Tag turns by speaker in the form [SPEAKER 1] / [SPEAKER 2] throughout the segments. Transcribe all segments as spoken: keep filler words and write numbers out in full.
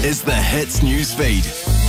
[SPEAKER 1] is the Hits newsfeed.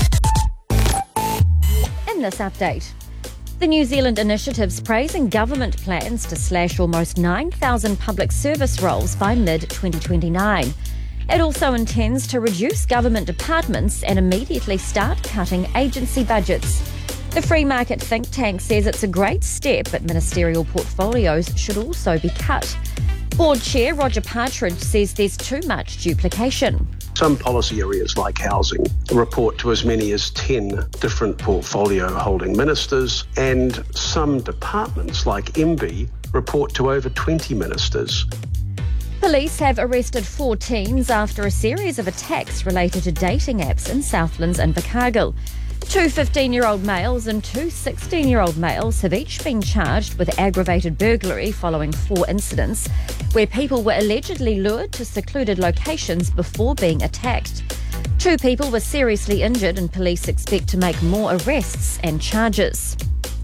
[SPEAKER 2] In this update, the New Zealand Initiative's praising government plans to slash almost nine thousand public service roles by mid twenty twenty-nine. It also intends to reduce government departments and immediately start cutting agency budgets. The free market think tank says it's a great step, but ministerial portfolios should also be cut. Board Chair Roger Partridge says there's too much duplication.
[SPEAKER 3] Some policy areas like housing report to as many as ten different portfolio holding ministers, and some departments like M B report to over twenty ministers.
[SPEAKER 2] Police have arrested four teens after a series of attacks related to dating apps in Southlands and Invercargill. Two fifteen-year-old males and two sixteen-year-old males have each been charged with aggravated burglary following four incidents where people were allegedly lured to secluded locations before being attacked. Two people were seriously injured and police expect to make more arrests and charges.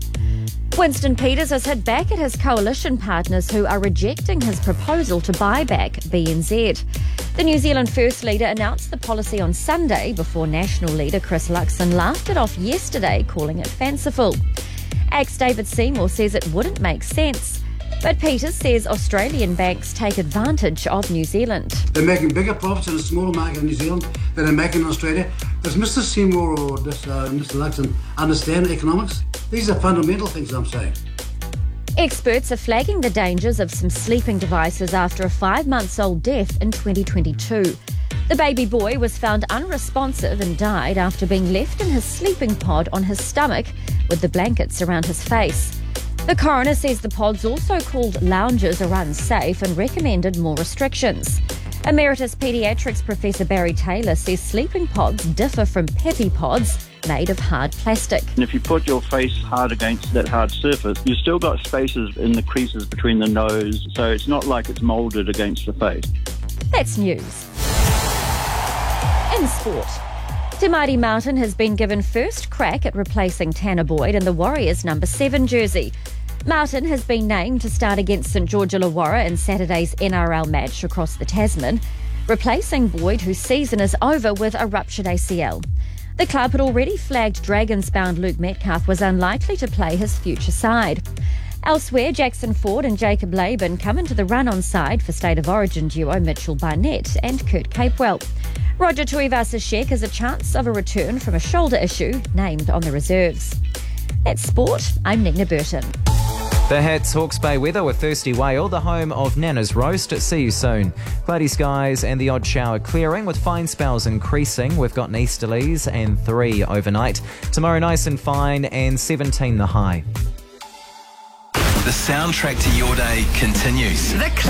[SPEAKER 2] Winston Peters has hit back at his coalition partners who are rejecting his proposal to buy back B N Z. The New Zealand First Leader announced the policy on Sunday before National Leader Chris Luxon laughed it off yesterday, calling it fanciful. Ex David Seymour says it wouldn't make sense, but Peters says Australian banks take advantage of New Zealand.
[SPEAKER 4] They're making bigger profits in a smaller market in New Zealand than they're making in Australia. Does Mister Seymour or this, uh, Mister Luxon understand economics? These are fundamental things I'm saying.
[SPEAKER 2] Experts are flagging the dangers of some sleeping devices after a five-month-old death in twenty twenty-two. The baby boy was found unresponsive and died after being left in his sleeping pod on his stomach with the blankets around his face. The coroner says the pods, also called lounges, are unsafe and recommended more restrictions. Emeritus Paediatrics Professor Barry Taylor says sleeping pods differ from Peppy pods made of hard plastic.
[SPEAKER 5] And if you put your face hard against that hard surface, you've still got spaces in the creases between the nose, so it's not like it's moulded against the face.
[SPEAKER 2] That's news. In sport, Te Maire Martin has been given first crack at replacing Tanner Boyd in the Warriors' number seven jersey. Martin has been named to start against St George Illawarra in Saturday's N R L match across the Tasman, replacing Boyd, whose season is over with a ruptured A C L. The club had already flagged Dragons-bound Luke Metcalf was unlikely to play his future side. Elsewhere, Jackson Ford and Jacob Laban come into the run-on side for State of Origin duo Mitchell Barnett and Kurt Capewell. Roger Tuivasa-Sheck has a chance of a return from a shoulder issue, named on the reserves. That's sport. I'm Nina Burton.
[SPEAKER 6] The Hits Hawke's Bay weather with Thirsty Whale, the home of Nana's Roast. See you soon. Cloudy skies and the odd shower clearing with fine spells increasing. We've got easterlies and three overnight. Tomorrow nice and fine and seventeen the high.
[SPEAKER 1] The soundtrack to your day continues.
[SPEAKER 7] The